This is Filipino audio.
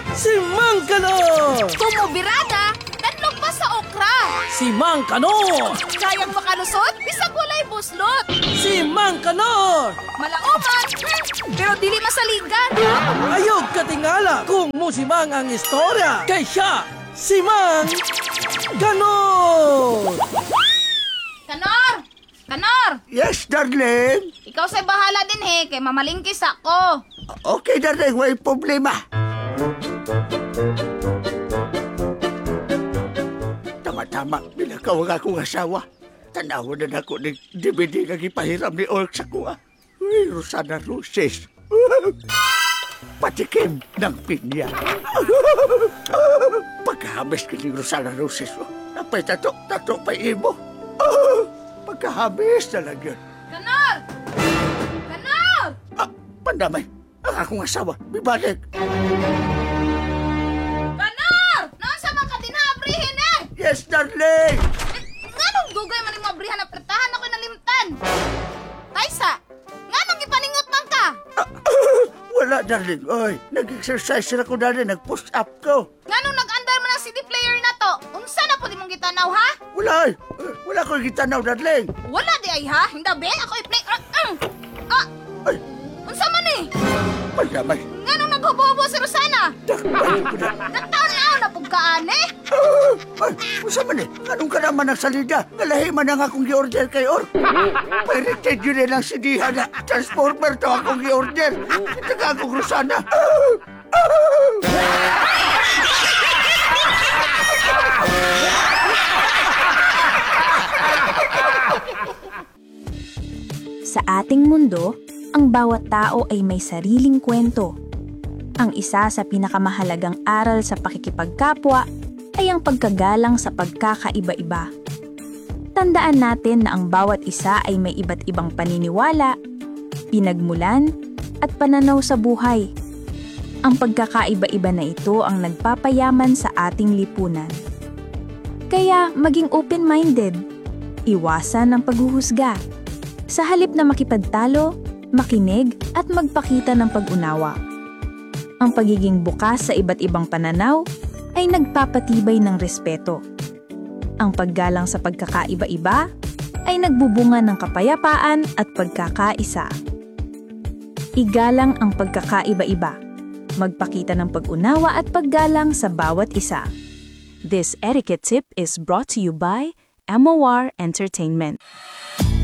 Si Mang Kanor! Kumubirada, tanlog pa sa okra. Si Mang Kanor! Kayang makalusot, bisag walay buslot. Si Mang Kanor! Malauman, pero dili masaligan. Ayog katingala kung musimang ang istorya. Kay siya, si Mang Kanor! Kanor! Kanor! Yes, darling. Ikaw sa'y bahala din kay mamalingkis ako. Okay, darling. May problema. Tama-tama. Binakaw ang akong asawa. Tanawon na ako ng DVD nga gipahiram ni Ork sa kuha. Uy, Rosana Roses. Patikim ng pinya. Pagkahabis ka ni Rosana Roses. Napay tato pa imo. Pagkahabis na lang yun. Kanor! Kanor! Pandamay, ang akong asawa, bibalik. Kanor! Nasa mga kadinabrihin Yes, darling! Nganong dugay man yung mabrihan na pretahan ako nalimtan? Taysa, nganong ipaningot man ka? Wala, darling. Oy, nag-exercise na ko, darling. Nag-push up ko. Nganong nag-andar man ang CD player na to? Unsa na po di mong gitanaw, ha? Wala, ay. Wala ko gitanaw, darling. Wala di ay, ha? Hindi be, ako i-play. Ay, Unsa man pandamay. Nganong naghubo-hubo si Rosana? Dakbayin ko na. Nagtanaw na pugkaan Ay, usa man Anong ka naman ang salida? Galahi man ang akong gi-order kay Or. Pirated yun lang si Diha na transformer to akong gi-order. Ito ka akong Rosana. Sa ating mundo, ang bawat tao ay may sariling kwento. Ang isa sa pinakamahalagang aral sa pakikipagkapwa ay ang pagkagalang sa pagkakaiba-iba. Tandaan natin na ang bawat isa ay may iba't ibang paniniwala, pinagmulan, at pananaw sa buhay. Ang pagkakaiba-iba na ito ang nagpapayaman sa ating lipunan. Kaya maging open-minded, iwasan ang paghuhusga. Sa halip na makipagtalo, makinig at magpakita ng pag-unawa. Ang pagiging bukas sa iba't ibang pananaw ay nagpapatibay ng respeto. Ang paggalang sa pagkakaiba-iba ay nagbubunga ng kapayapaan at pagkakaisa. Igalang ang pagkakaiba-iba. Magpakita ng pag-unawa at paggalang sa bawat isa. This etiquette tip is brought to you by MOR Entertainment.